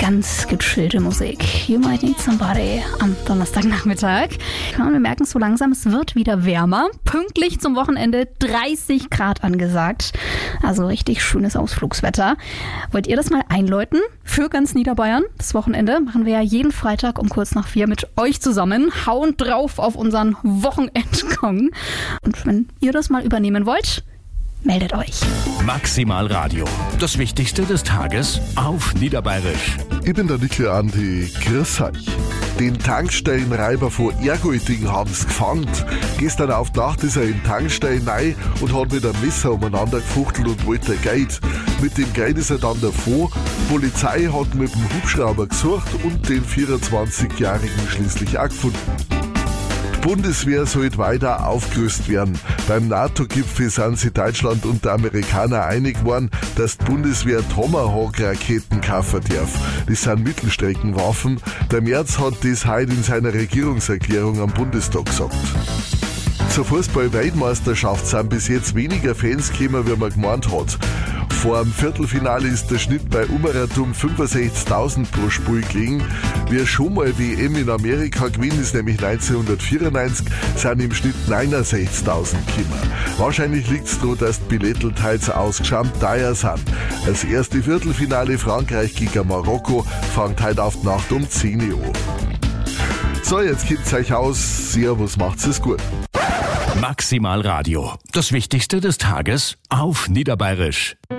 ganz gechillte Musik. You Might Need Somebody am Donnerstagnachmittag. Ja, wir merken so langsam, es wird wieder wärmer. Pünktlich zum Wochenende 30 Grad angesagt. Also richtig schönes Ausflugswetter. Wollt ihr das mal einläuten für ganz Niederbayern? Das Wochenende machen wir ja jeden Freitag um kurz nach 4 mit euch zusammen. Hauen drauf auf unseren Wochenendgong. Und wenn ihr das mal übernehmen wollt, meldet euch. Maximal Radio. Das Wichtigste des Tages auf Niederbayerisch. Ich bin der Nickel Andi. Grüß euch. Den Tankstellenreiber von Ergolting haben sie gefangen. Gestern auf die Nacht ist er in Tankstellen rein und hat mit einem Messer umeinander gefuchtelt und wollte Geld. Mit dem Geld ist er dann davon. Die Polizei hat mit dem Hubschrauber gesucht und den 24-Jährigen schließlich auch gefunden. Die Bundeswehr sollte weiter aufgerüstet werden. Beim NATO-Gipfel sind sich Deutschland und die Amerikaner einig geworden, dass die Bundeswehr Tomahawk-Raketen kaufen darf. Das sind Mittelstreckenwaffen. Der Merz hat das heute in seiner Regierungserklärung am Bundestag gesagt. Zur Fußball-Weltmeisterschaft sind bis jetzt weniger Fans gekommen, wie man gemeint hat. Vor dem Viertelfinale ist der Schnitt bei Umeratum 65.000 pro Spiel gelegen. Wer schon mal WM in Amerika gewinnt, ist nämlich 1994, sind im Schnitt 69.000 gekommen. Wahrscheinlich liegt es daran, dass die Billettel teils ausgeschämt teuer sind. Das erste Viertelfinale Frankreich gegen Marokko fängt heute auf die Nacht um 10 Uhr an. So, jetzt geht's euch aus. Servus, macht's es gut. Maximal Radio. Das Wichtigste des Tages auf Niederbayerisch.